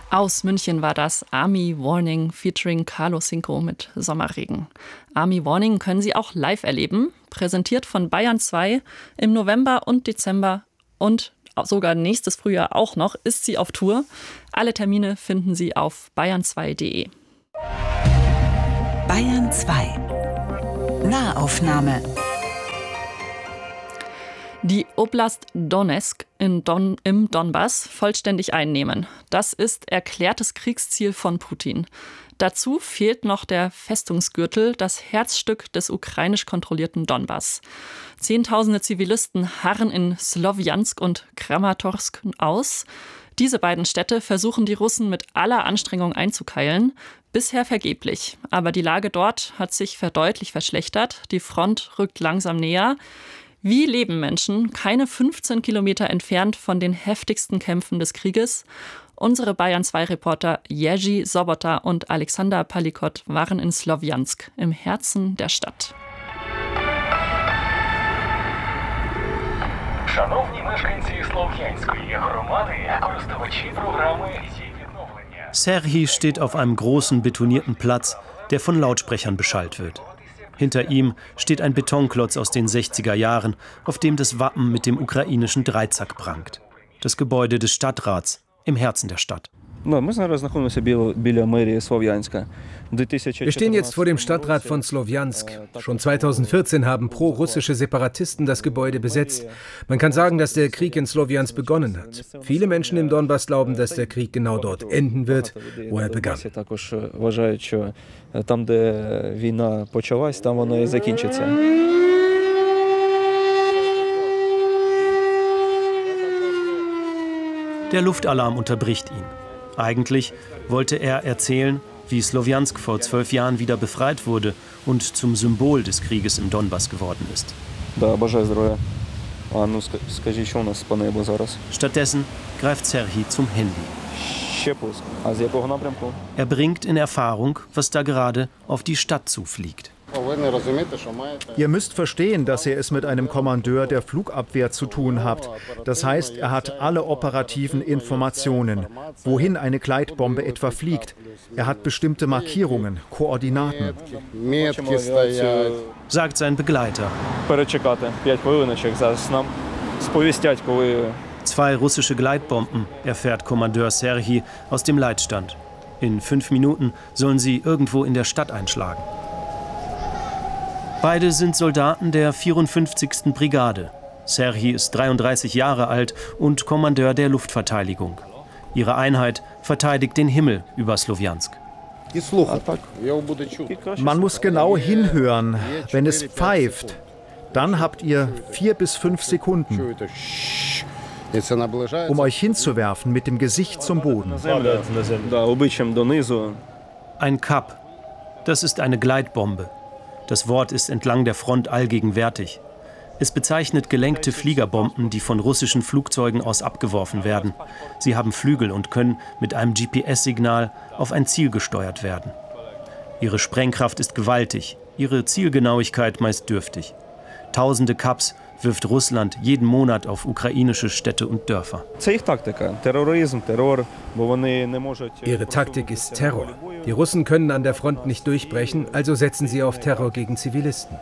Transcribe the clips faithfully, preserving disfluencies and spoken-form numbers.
Aus München war das Army Warning featuring Carlo Cinco mit Sommerregen. Army Warning können Sie auch live erleben, präsentiert von Bayern zwei im November und Dezember und sogar nächstes Frühjahr auch noch ist sie auf Tour. Alle Termine finden Sie auf bayern zwei punkt de. Bayern zwei. Nahaufnahme. Die Oblast Donezk in Don, im Donbass vollständig einnehmen. Das ist erklärtes Kriegsziel von Putin. Dazu fehlt noch der Festungsgürtel, das Herzstück des ukrainisch kontrollierten Donbass. Zehntausende Zivilisten harren in Slowjansk und Kramatorsk aus. Diese beiden Städte versuchen die Russen mit aller Anstrengung einzukeilen. Bisher vergeblich. Aber die Lage dort hat sich deutlich verschlechtert. Die Front rückt langsam näher. Wie leben Menschen keine fünfzehn Kilometer entfernt von den heftigsten Kämpfen des Krieges? Unsere Bayern zwei Reporter Jerzy Sobota und Alexander Palikot waren in Slowjansk, im Herzen der Stadt. Шановні мешканці Слов'янської громади, користувачі програми «Її відновлення». Serhii steht auf einem großen betonierten Platz, der von Lautsprechern beschallt wird. Hinter ihm steht ein Betonklotz aus den sechziger Jahren, auf dem das Wappen mit dem ukrainischen Dreizack prangt. Das Gebäude des Stadtrats im Herzen der Stadt. Wir stehen jetzt vor dem Stadtrat von Slowjansk. Schon zweitausendvierzehn haben pro-russische Separatisten das Gebäude besetzt. Man kann sagen, dass der Krieg in Slowjansk begonnen hat. Viele Menschen im Donbass glauben, dass der Krieg genau dort enden wird, wo er begann. Der Luftalarm unterbricht ihn. Eigentlich wollte er erzählen, wie Slowjansk vor zwölf Jahren wieder befreit wurde und zum Symbol des Krieges im Donbass geworden ist. Stattdessen greift Serhii zum Handy. Er bringt in Erfahrung, was da gerade auf die Stadt zufliegt. Ihr müsst verstehen, dass ihr es mit einem Kommandeur der Flugabwehr zu tun habt. Das heißt, er hat alle operativen Informationen, wohin eine Gleitbombe etwa fliegt. Er hat bestimmte Markierungen, Koordinaten. Sagt sein Begleiter. Zwei russische Gleitbomben, erfährt Kommandeur Serhii aus dem Leitstand. In fünf Minuten sollen sie irgendwo in der Stadt einschlagen. Beide sind Soldaten der vierundfünfzigsten Brigade. Serhii ist dreiunddreißig Jahre alt und Kommandeur der Luftverteidigung. Ihre Einheit verteidigt den Himmel über Slowjansk. Man muss genau hinhören. Wenn es pfeift, dann habt ihr vier bis fünf Sekunden, um euch hinzuwerfen mit dem Gesicht zum Boden. Ein Kap. Das ist eine Gleitbombe. Das Wort ist entlang der Front allgegenwärtig. Es bezeichnet gelenkte Fliegerbomben, die von russischen Flugzeugen aus abgeworfen werden. Sie haben Flügel und können mit einem G P S-Signal auf ein Ziel gesteuert werden. Ihre Sprengkraft ist gewaltig, ihre Zielgenauigkeit meist dürftig. Tausende Kaps wirft Russland jeden Monat auf ukrainische Städte und Dörfer. Ihre Taktik ist Terror. Die Russen können an der Front nicht durchbrechen, also setzen sie auf Terror gegen Zivilisten.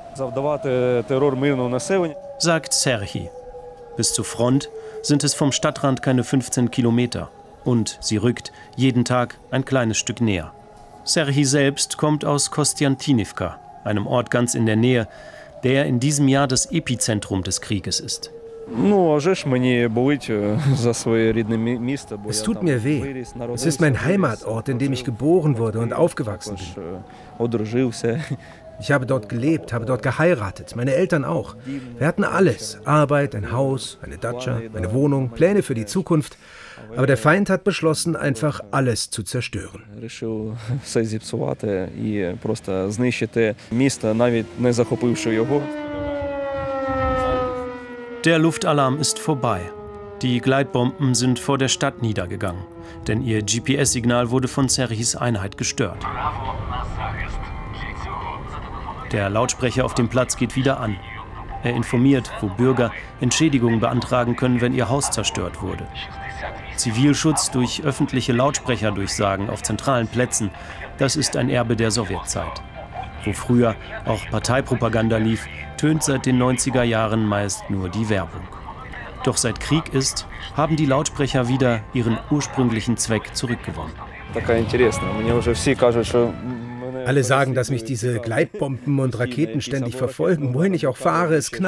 Sagt Serhii. Bis zur Front sind es vom Stadtrand keine fünfzehn Kilometer. Und sie rückt jeden Tag ein kleines Stück näher. Serhii selbst kommt aus Kostjantinivka, einem Ort ganz in der Nähe, der in diesem Jahr das Epizentrum des Krieges ist. Es tut mir weh. Es ist mein Heimatort, in dem ich geboren wurde und aufgewachsen bin. Ich habe dort gelebt, habe dort geheiratet, meine Eltern auch. Wir hatten alles, Arbeit, ein Haus, eine Datscha, eine Wohnung, Pläne für die Zukunft. Aber der Feind hat beschlossen, einfach alles zu zerstören. Der Luftalarm ist vorbei. Die Gleitbomben sind vor der Stadt niedergegangen, denn ihr G P S-Signal wurde von Serhiis Einheit gestört. Der Lautsprecher auf dem Platz geht wieder an. Er informiert, wo Bürger Entschädigungen beantragen können, wenn ihr Haus zerstört wurde. Zivilschutz durch öffentliche Lautsprecherdurchsagen auf zentralen Plätzen, das ist ein Erbe der Sowjetzeit. Wo früher auch Parteipropaganda lief, tönt seit den neunziger Jahren meist nur die Werbung. Doch seit Krieg ist, haben die Lautsprecher wieder ihren ursprünglichen Zweck zurückgewonnen. Alle sagen, dass mich diese Gleitbomben und Raketen ständig verfolgen. Wohin ich auch fahre, es knallt.